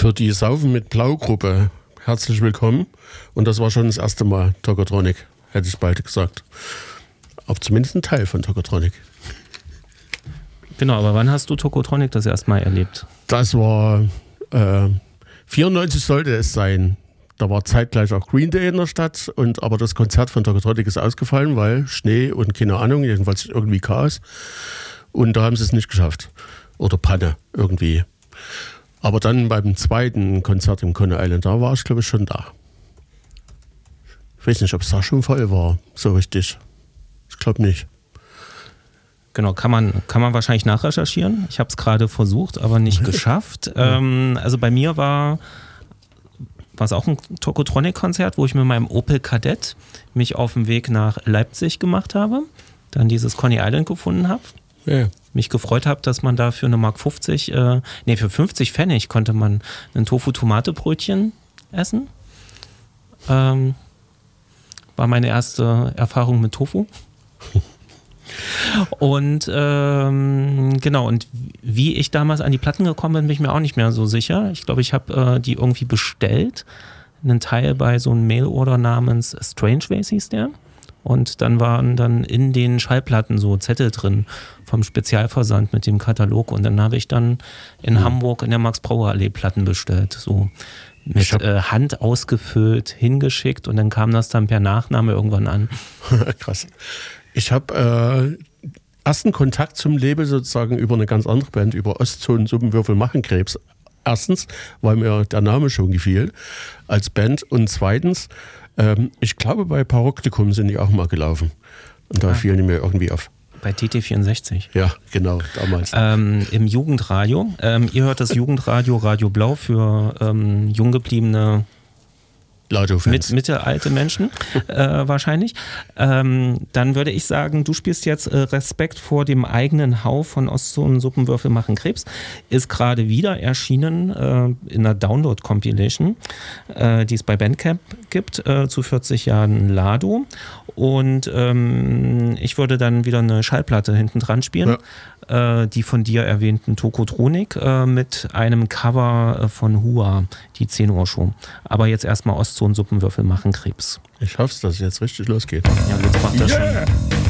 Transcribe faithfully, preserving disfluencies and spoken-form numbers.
Für die Saufen mit Blau-Gruppe herzlich willkommen. Und das war schon das erste Mal Tokotronic, hätte ich bald gesagt. Aber zumindest ein Teil von Tokotronic. Genau, aber wann hast du Tokotronic das erste Mal erlebt? Das war äh, vierundneunzig sollte es sein. Da war zeitgleich auch Green Day in der Stadt, und, aber das Konzert von Tokotronic ist ausgefallen, weil Schnee und keine Ahnung, jedenfalls irgendwie Chaos. Und da haben sie es nicht geschafft. Oder Panne irgendwie. Aber dann beim zweiten Konzert im Coney Island, da war ich glaube ich schon da. Ich weiß nicht, ob es da schon voll war, so richtig. Ich glaube nicht. Genau, kann man, kann man wahrscheinlich nachrecherchieren. Ich habe es gerade versucht, aber nicht geschafft. Ähm, also bei mir war war es auch ein Tokotronic-Konzert, wo ich mit meinem Opel Kadett mich auf den Weg nach Leipzig gemacht habe, dann dieses Coney Island gefunden habe. Ja. Mich gefreut habe, dass man da für eine Mark fünfzig, äh, nee, für fünfzig Pfennig konnte man ein Tofu-Tomate-Brötchen essen. Ähm, war meine erste Erfahrung mit Tofu. Und ähm, genau, und wie ich damals an die Platten gekommen bin, bin ich mir auch nicht mehr so sicher. Ich glaube, ich habe äh, die irgendwie bestellt. Einen Teil bei so einem Mail-Order namens Strangeways hieß der. Und dann waren dann in den Schallplatten so Zettel drin vom Spezialversand mit dem Katalog. Und dann habe ich dann in mhm. Hamburg in der Max-Brauer-Allee Platten bestellt. So mit äh, Hand ausgefüllt, hingeschickt, und dann kam das dann per Nachname irgendwann an. Krass. Ich habe äh, ersten Kontakt zum Label sozusagen über eine ganz andere Band, über Ostzonen Suppenwürfel machen Krebs. Erstens, weil mir der Name schon gefiel als Band, und zweitens, ähm, ich glaube bei Paroktikum sind die auch mal gelaufen, und da ah. fielen die mir irgendwie auf. Bei T T vierundsechzig. Ja, genau, damals. Ähm, Im Jugendradio. Ähm, ihr hört das Jugendradio Radio Blau für ähm, junggebliebene Mit, mittelalte Menschen äh, wahrscheinlich. Ähm, dann würde ich sagen, du spielst jetzt äh, Respekt vor dem eigenen Hau von Ostzonen Suppenwürfel machen Krebs. Ist gerade wieder erschienen äh, in einer Download-Compilation, äh, die es bei Bandcamp gibt, äh, zu vierzig Jahren Lado. Und ähm, ich würde dann wieder eine Schallplatte hinten dran spielen. Ja. Äh, die von dir erwähnten Tokotronic äh, mit einem Cover von Hua, die zehn Uhr Show. Aber jetzt erstmal Ostzonen Suppenwürfel machen Krebs. Ich hoffe, dass es jetzt richtig losgeht. Ja, jetzt macht das yeah. schon.